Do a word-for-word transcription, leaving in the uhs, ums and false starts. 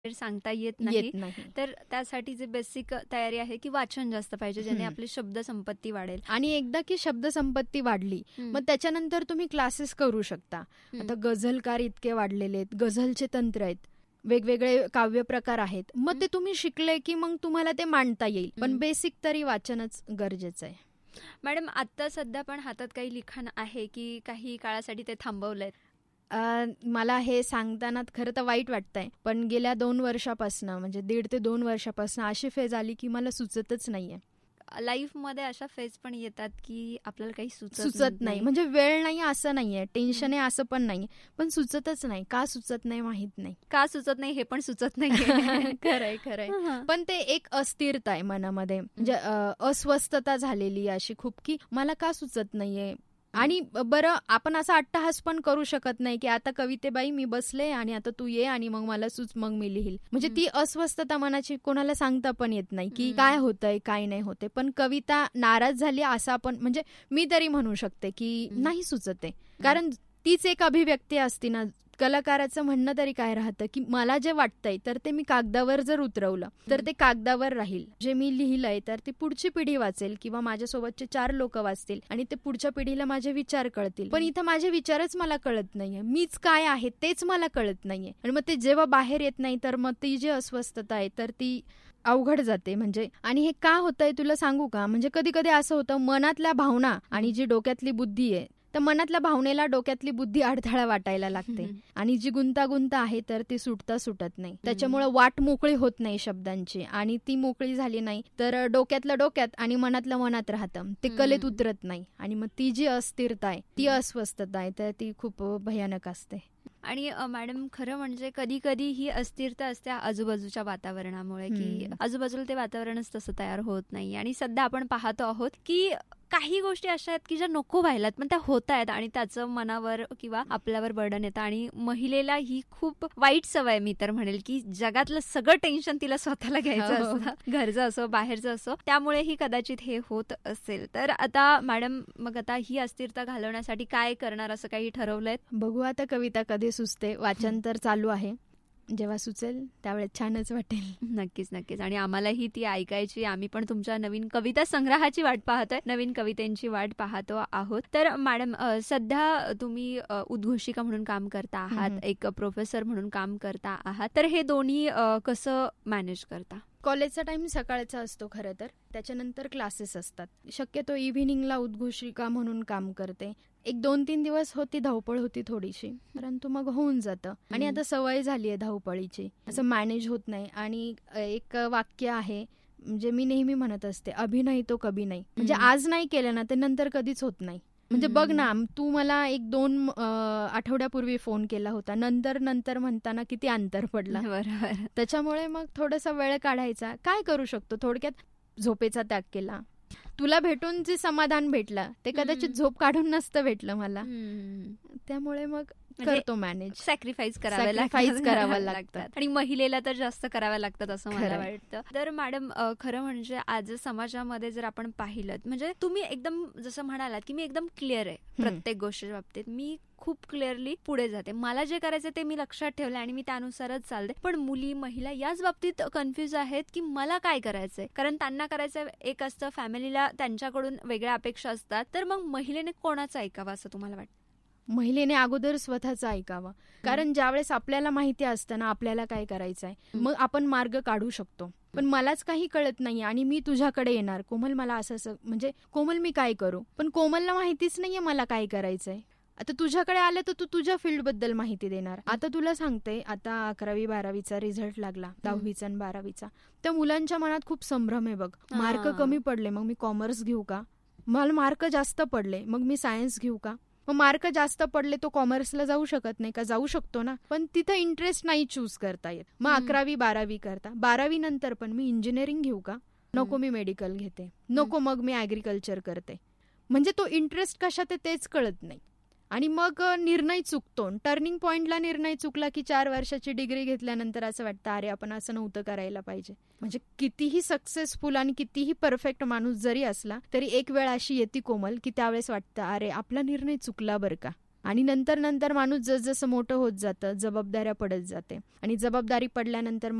सांगता येत येत नाही. नाही. तर त्यासाठी जे बेसिक तयारी आहे की वाचन जास्त पाहिजे, ज्याने हम्म. आपली शब्द संपत्ती वाढेल. आणि एकदा की शब्द संपत्ती वाढली हम्म. मग त्याच्यानंतर तुम्ही क्लासेस करू शकता. हम्म. आता गझलकार इतके वाढलेले आहेत, गझलचे तंत्र आहेत, वेगवेगळे काव्य प्रकार आहेत, मग ते तुम्ही शिकले की मग तुम्हाला ते मांडता येईल. पण हम्म. बेसिक तरी वाचनच गरजेचं आहे. मॅडम, आता सध्या पण हातात काही लिखाण आहे की काही काळासाठी ते थांबवलंय? अ, मला हे सांगताना खरं तर वाईट वाटतंय, पण गेल्या दोन वर्षापासून म्हणजे दीड ते दोन वर्षापासून अशी फेज आली की मला सुचतच नाहीये. लाईफ मध्ये अशा फेज पण येतात की आपल्याला काही सुचत सुचत नाही. म्हणजे वेळ नाही असं नाहीये, टेन्शन आहे असं पण नाहीये, पण सुचतच नाही. का सुचत नाही माहित नाही. का सुचत नाही हे पण सुचत नाही. खरंय खरंय. हं. पण ते एक अस्थिरता आहे मनामध्ये, म्हणजे अ, अस्वस्थता झालेली आहे अशी खूप, की मला का सुचत नाहीये. आणि बरं, आपण असा अट्टहास पण करू शकत नाही की आता कवितेबाई मी बसले आणि आता तू ये आणि मग मला सुच, मग मी लिहील. म्हणजे ती अस्वस्थता मनाची कोणाला सांगता पण येत नाही की हम्म. काय होतंय काय नाही होते. पण कविता नाराज झाली असं आपण, म्हणजे मी तरी म्हणू शकते की हम्म. नाही सुचत आहे. कारण तीच एक अभिव्यक्ती असती ना. कलाकाराचं म्हणणं तरी काय राहतं की मला जे वाटतंय तर ते मी कागदावर जर उतरवलं तर ते कागदावर राहील. जे मी लिहिलंय तर ती पुढची पिढी वाचेल किंवा माझ्यासोबतचे चार लोक वाचतील आणि ते पुढच्या पिढीला माझे विचार कळतील. पण इथं माझे विचारच मला कळत नाहीये, मीच काय आहे तेच मला कळत नाहीये. आणि मग ते जेव्हा बाहेर येत नाही तर मग ती जी अस्वस्थता आहे तर ती अवघड जाते. म्हणजे आणि हे का होतंय तुला सांगू का, म्हणजे कधी कधी असं होतं, मनातल्या भावना आणि जी डोक्यातली बुद्धी आहे तर मनातल्या भावनेला डोक्यातली बुद्धी अडथळा वाटायला लागते. आणि जी गुंतागुंत आहे तर ती सुटता सुटत नाही. त्याच्यामुळे वाट मोकळी होत नाही शब्दांची, आणि ती मोकळी झाली नाही तर डोक्यातलं डोक्यात आणि मनातलं मनात राहतं, ते कलेत उतरत नाही. आणि मग ती जी अस्थिरता आहे, ती अस्वस्थता आहे, तर ती खूप भयानक असते. आणि अ, मॅडम, खरं म्हणजे कधी कधी ही अस्थिरता असते आजूबाजूच्या वातावरणामुळे, की हम्म. आजूबाजूला ते वातावरणच तसं तयार होत नाही. आणि सध्या आपण पाहतो आहोत की काही गोष्टी अशा आहेत की ज्या नको व्हायलात पण त्या होत आहेत, आणि त्याचं मनावर किंवा आपल्यावर बर्डन येतं. आणि महिलेला ही खूप वाईट सवय, मी तर म्हणेल, की जगातलं सगळं टेन्शन तिला स्वतःला घ्यायचं हो. असतं, घरचं असो बाहेरचं असो, त्यामुळेही कदाचित हे होत असेल. तर आता मॅडम, मग आता ही अस्थिरता घालवण्यासाठी काय करणार, असं काही ठरवलंय? बघू आता कविता कधी सुचते. वाचन तर चालू आहे, जेव्हा सुचेल त्यावेळेस छानच वाटेल. नक्कीच नक्कीच. आणि आम्हालाही ती ऐकायची. आम्ही पण तुमच्या नवीन कविता संग्रहाची वाट पाहतोय, नवीन कवितेंची वाट पाहतो आहोत. तर मॅडम, अ, सध्या तुम्ही अ, उद्घोषिका म्हणून काम करता आहात, हम्म. एक प्रोफेसर म्हणून काम करता आहात, तर हे दोन्ही अ, कसं मॅनेज करता? कॉलेजचा टाइम सकाळचा असतो खरं तर, त्याच्यानंतर क्लासेस असतात. शक्यतो इव्हिनिंगला उद्घोषिका म्हणून काम करते. एक दोन तीन दिवस होती धावपळ होती थोडीशी, परंतु मग होऊन जातं. आणि आता सवय झाली आहे धावपळीची, असं मॅनेज होत नाही. आणि एक वाक्य आहे, म्हणजे मी नेहमी म्हणत असते, अभिनय तो कभी नाही. म्हणजे आज नाही केलं ना ते नंतर कधीच होत नाही. म्हणजे बघ ना, तू मला एक दोन आठवड्यापूर्वी फोन केला होता, नंतर नंतर म्हणताना किती अंतर पडला. बरोबर. त्याच्यामुळे मग थोडासा वेळ काढायचा. काय करू शकतो, थोडक्यात झोपेचा त्याग केला. तुला भेटून जे समाधान भेटलं ते कदाचित झोप काढून नसतं भेटलं मला. त्यामुळे मग करतो मॅनेज. सॅक्रिफाईस करावं Sacrifice करावं लागतं. आणि महिलेला तर जास्त कराव्या लागतात असं मला खरंय. वाटतं. तर मॅडम, अ, खरं म्हणजे आज समाजामध्ये जर आपण पाहिलं, म्हणजे तुम्ही एकदम जसं म्हणालात की मी एकदम क्लिअर आहे प्रत्येक गोष्टीच्या बाबतीत, मी खूप क्लिअरली पुढे जाते, मला जे करायचं ते मी लक्षात ठेवलं आणि मी त्यानुसारच चालते. पण मुली, महिला याच बाबतीत कन्फ्युज आहेत की मला काय करायचंय, कारण त्यांना करायचं एक असतं, फॅमिलीला त्यांच्याकडून वेगळ्या अपेक्षा असतात. तर मग महिलेने कोणाचं ऐकावं असं तुम्हाला वाटतं? महिलेने अगोदर स्वतःचं ऐकावं. कारण ज्यावेळेस आपल्याला माहिती असतं ना आपल्याला काय करायचंय, मग आपण मार्ग काढू शकतो. पण मलाच काही कळत नाही आणि मी तुझ्याकडे येणार, कोमल मला असं असं, म्हणजे कोमल मी काय करू, पण कोमलला माहितीच नाहीये मला काय करायचंय. आता तुझ्याकडे आलं तर तू तुझ्या फील्ड बद्दल माहिती देणार. आता तुला सांगते, आता अकरावी बारावीचा रिझल्ट लागला, दहावीचा आणि बारावीचा, त्या मुलांच्या मनात खूप संभ्रम आहे बघ. मार्क कमी पडले मग मी कॉमर्स घेऊ का, मला मार्क जास्त पडले मग मी सायन्स घेऊ का. मग मार्क जास्त पडले तो कॉमर्सला जाऊ शकत नाही का, जाऊ शकतो ना, पण तिथं इंटरेस्ट नाही चूज करता येत. मग अकरावी बारावी करता, बारावी नंतर पण मी इंजिनिअरिंग घेऊ का, नको मी मेडिकल घेते, नको मग मी ऍग्रिकल्चर करते. म्हणजे तो इंटरेस्ट कशात आहे तेच कळत नाही. आणि मग निर्णय चुकतो. टर्निंग पॉइंटला निर्णय चुकला की चार वर्षाची डिग्री घेतल्यानंतर असं वाटतं अरे आपण असं नव्हतं करायला पाहिजे. म्हणजे कितीही सक्सेसफुल आणि कितीही परफेक्ट माणूस जरी असला तरी एक वेळ अशी येते कोमल की त्यावेळेस वाटतं अरे आपला निर्णय चुकला बरं का. आणि नंतर नंतर माणूस जसजसं मोठं होत जातं, जबाबदाऱ्या पडत जाते आणि जबाबदारी पडल्यानंतर मग